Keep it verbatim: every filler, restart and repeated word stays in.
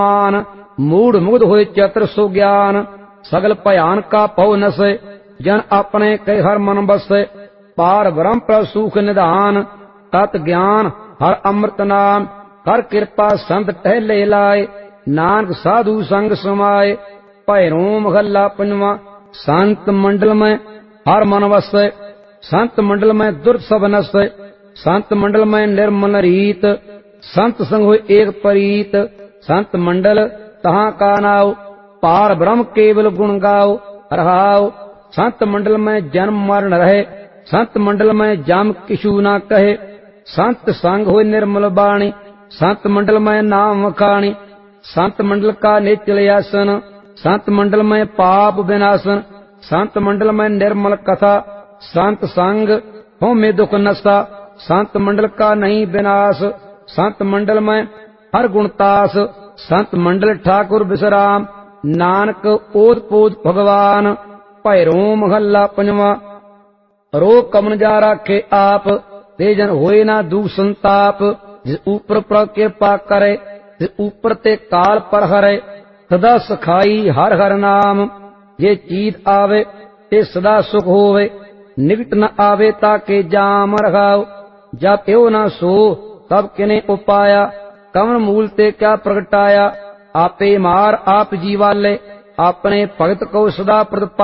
मूढ़ मुग्ध होए चतुर सो ज्ञान सगल भयान का पौ नसे जन अपने कई हर मन बसे पार ब्रह्म पर सुख निधान तत् ज्ञान हर अमृत नाम कर कृपा संत टहले लाए नानक साधु संग समाए भैरों महला पंजवा संत मंडल में हर मन वसे संत मंडल में दुर्थ सब नसे संत मंडल में निर्मल रीत संत संग होए एक परीत संत मंडल तहां का नाव पार ब्रह्म केवल गुण गाओ रहाओ संत मंडल में जन्म मरण रहे संत मंडल में जम किशु ना कहे संत संग होए निर्मल बाणी संत मंडल में नाम वखाणी संत मंडल का निचल आसन संत मंडल में पाप विनाशन संत मंडल में निर्मल कथा संत संग हो में दुख नशा संत मंडल का नहीं विनाश संत मंडल में हर गुणतास संत मंडल ठाकुर विश्राम नानक ओत पोत भगवान भैरों महला पंजवा रोग कमन जा राखे आप ते जन होए ना दुख संताप जिस ऊपर पर कृपा करे जिस ऊपर ते काल पर हरे सदा सखाई हर हर नाम जे चीत आवे ते सदा सुख होवे निकट न आवे ताके जाम रखाओ जब यो ना सो तब किने उपाया कवन मूल ते क्या प्रगटाया आपे मार आप जीवाले अपने भगत को सदा प्रद